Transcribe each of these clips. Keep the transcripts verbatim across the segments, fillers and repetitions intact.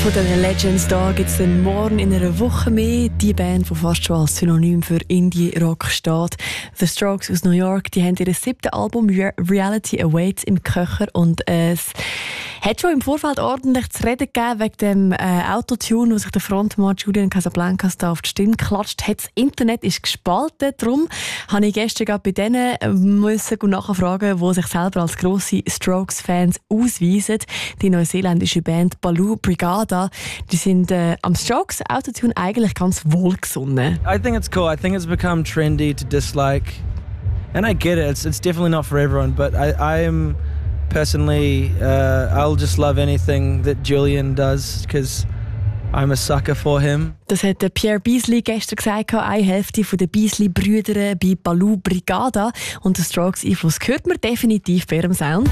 von den Legends da gibt es dann morgen in einer Woche mehr. Die Band, die fast schon als Synonym für Indie-Rock steht. The Strokes aus New York, die haben ihr siebtes Album Reality Awaits im Köcher und es hat schon im Vorfeld ordentlich zu reden gegeben wegen dem äh, Autotune, wo sich der Frontmann Julian Casablancas da auf die Stimme klatscht hat. Das Internet ist gespalten, darum habe ich gestern gerade bei denen müssen nachfragen, die sich selber als grosse Strokes-Fans ausweisen. Die neuseeländische Band Baloo Brigada, die sind äh, am Strokes Autotune eigentlich ganz wohlgesonnen. I think it's cool. I think it's become trendy to dislike, and I get it. It's it's definitely not for everyone, but I I am personally uh, I'll just love anything that Julian does because I'm a sucker for him. Das hat Pierre Beasley gestern gesagt, eine Hälfte der Beasley-Brüder bei Baloo Brigada. Und den Strokes-Einfluss hört man definitiv bei ihrem Sound.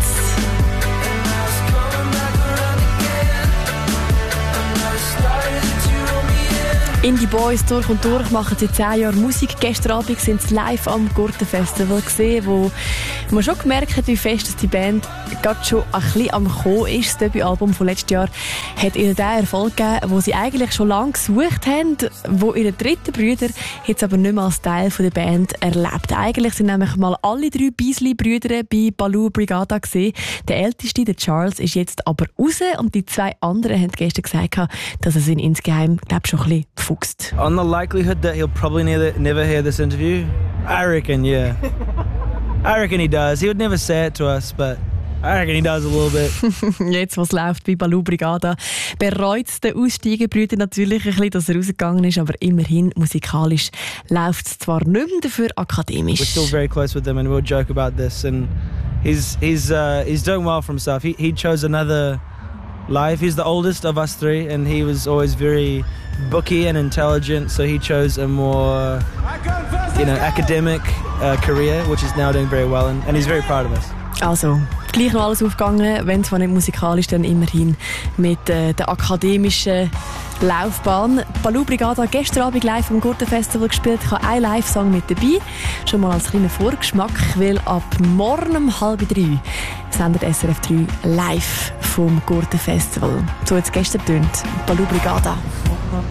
Indie Boys durch und durch machen seit zehn Jahren Musik. Gestern Abend sind sie live am Gurtenfestival gesehen, wo man schon gemerkt hat, wie fest dass die Band gerade schon ein bisschen am Kommen ist. Das Debütalbum von letztes Jahr hat ihnen den Erfolg gegeben, den sie eigentlich schon lange gesucht haben, wo ihre dritten Brüder jetzt aber nicht mehr als Teil der Band erlebt. Eigentlich sind nämlich mal alle drei Beasley-Brüder bei Baloo Brigada gesehen. Der älteste, der Charles, ist jetzt aber raus und die zwei anderen haben gestern gesagt, dass es ihn insgeheim, glaube ich, schon ein bisschen fuchst. On the likelihood that he'll probably never, never hear this interview, I reckon, yeah. I reckon he does. He would never say it to us, but I reckon he does a little bit. Jetzt, was läuft bei Baloo Brigada, bereut es den Aussteigerbrüder natürlich ein bisschen, dass er rausgegangen ist, aber immerhin musikalisch läuft es zwar nicht mehr, dafür akademisch. We're still very close with him and we'll joke about this, and he's, he's, uh, he's doing well for himself. He, he chose another life. He's the oldest of us three, and he was always very booky and intelligent, so he chose a more, you know, academic uh, career, which is now doing very well, and, and he's very proud of us. Also, gleich noch alles aufgegangen, wenn zwar nicht musikalisch, dann immerhin mit äh, der akademischen Laufbahn. Baloo Brigada gestern Abend live am Gurtenfestival gespielt. Ich habe einen Live-Song mit dabei. Schon mal als kleiner Vorgeschmack, weil ab morgen um halb drei sendet S R F drei live vom Gurtenfestival. So jetzt gestern tönt Baloo Brigada.